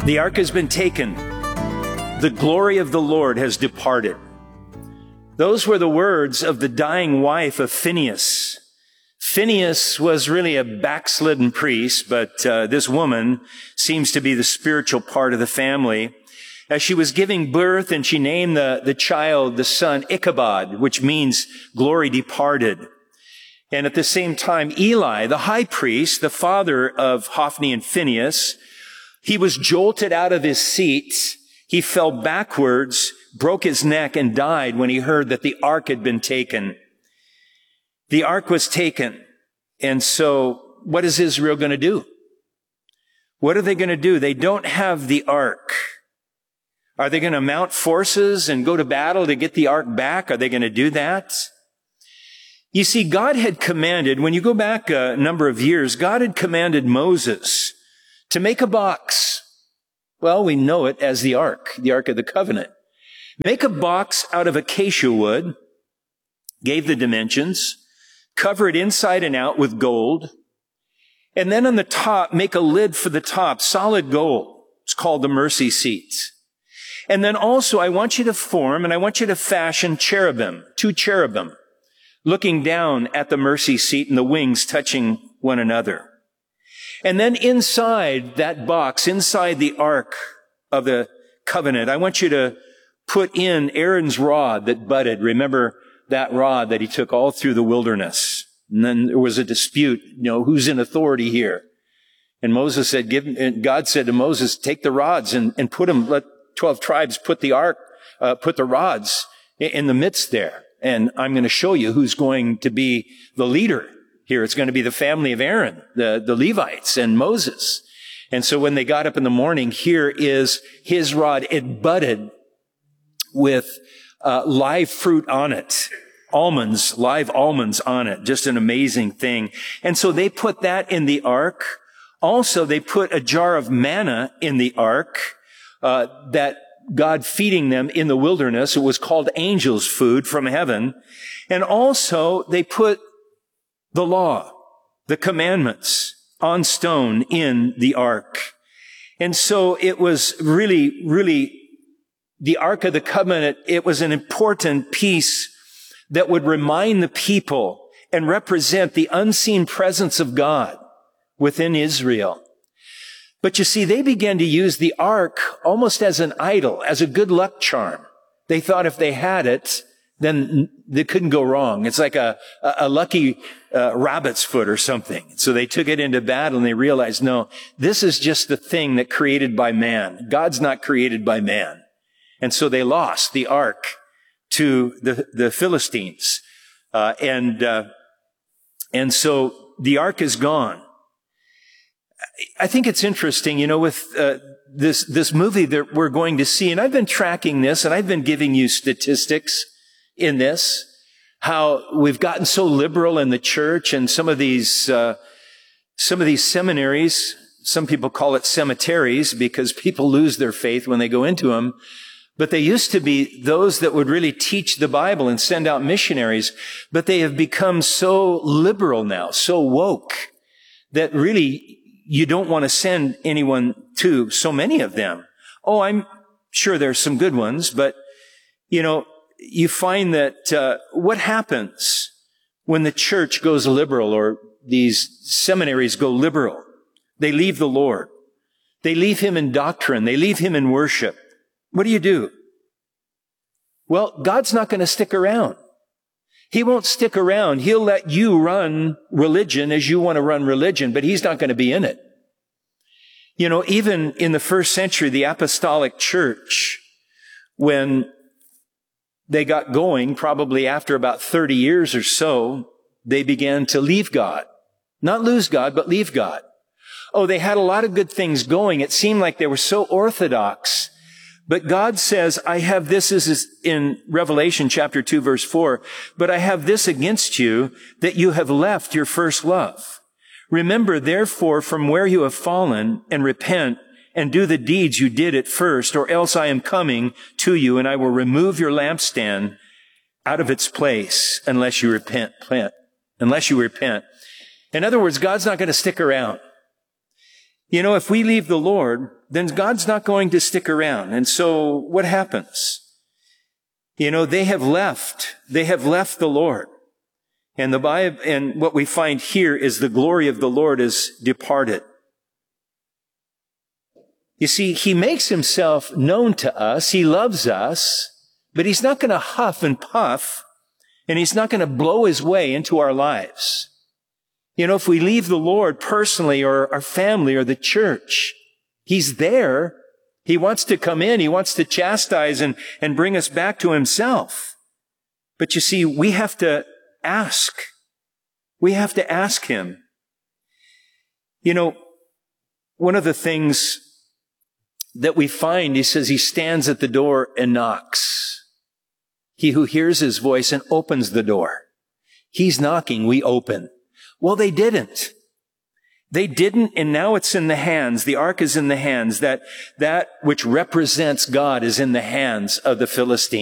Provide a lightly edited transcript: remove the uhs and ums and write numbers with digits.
The ark has been taken. The glory of the Lord has departed. Those were the words of the dying wife of Phinehas. Phinehas was really a backslidden priest, but this woman seems to be the spiritual part of the family. As she was giving birth, and she named the child, the son, Ichabod, which means glory departed. And at the same time, Eli, the high priest, the father of Hophni and Phinehas, he was jolted out of his seat. He fell backwards, broke his neck, and died when he heard that the ark had been taken. The ark was taken. And so what is Israel going to do? What are they going to do? They don't have the ark. Are they going to mount forces and go to battle to get the ark back? Are they going to do that? You see, God had commanded, when you go back a number of years, God had commanded Moses to make a box. Well, we know it as the Ark of the Covenant. Make a box out of acacia wood, gave the dimensions, cover it inside and out with gold, and then on the top, make a lid for the top, solid gold. It's called the mercy seat. And then also, I want you to form and I want you to fashion cherubim, 2 cherubim, looking down at the mercy seat and the wings touching one another. And then inside that box, inside the Ark of the Covenant, I want you to put in Aaron's rod that budded. Remember that rod that he took all through the wilderness. And then there was a dispute, who's in authority here? And Moses said, God said to Moses, take the rods and put them, let 12 tribes put the ark, put the rods in the midst there. And I'm going to show you who's going to be the leader here. It's going to be the family of Aaron, the Levites and Moses. And so when they got up in the morning, here is his rod. It budded with live fruit on it. Live almonds on it. Just an amazing thing. And so they put that in the ark. Also, they put a jar of manna in the ark, that God feeding them in the wilderness. It was called angels' food from heaven. And also, they put the law, the commandments on stone in the ark. And so it was really the Ark of the Covenant. It was an important piece that would remind the people and represent the unseen presence of God within Israel. But you see, they began to use the ark almost as an idol, as a good luck charm. They thought if they had it, then they couldn't go wrong. It's like a lucky rabbit's foot or something. So they took it into battle and they realized, no, this is just the thing that created by man. God's not created by man. And so they lost the ark to the Philistines. And so the ark is gone. I think it's interesting, with this movie that we're going to see, and I've been tracking this, and I've been giving you statistics in this, how we've gotten so liberal in the church, and some of these seminaries, some people call it cemeteries because people lose their faith when they go into them. But they used to be those that would really teach the Bible and send out missionaries. But they have become so liberal now, so woke, that really you don't want to send anyone to so many of them. Oh, I'm sure there's some good ones, but, you find that what happens when the church goes liberal or these seminaries go liberal? They leave the Lord. They leave him in doctrine. They leave him in worship. What do? Well, God's not going to stick around. He won't stick around. He'll let you run religion as you want to run religion, but he's not going to be in it. Even in the first century, the apostolic church, when they got going, probably after about 30 years or so, they began to leave God. Not lose God, but leave God. Oh, they had a lot of good things going. It seemed like they were so orthodox. But God says, I have this is in Revelation chapter 2, verse 4, but I have this against you, that you have left your first love. Remember, therefore, from where you have fallen, and repent, and do the deeds you did at first, or else I am coming to you, and I will remove your lampstand out of its place unless you repent. In other words, God's not going to stick around. You know, if we leave the Lord, then God's not going to stick around. And so what happens? You know, they have left the Lord. And the Bible, and what we find here is the glory of the Lord is departed. You see, he makes himself known to us. He loves us, but he's not going to huff and puff, and he's not going to blow his way into our lives. You know, if we leave the Lord personally or our family or the church, he's there. He wants to come in. He wants to chastise and bring us back to himself. But you see, we have to ask. We have to ask him. You know, one of the things that we find, he says he stands at the door and knocks. He who hears his voice and opens the door. He's knocking, we open. Well, they didn't. They didn't, and now it's in the hands. The ark is in the hands. That which represents God is in the hands of the Philistines.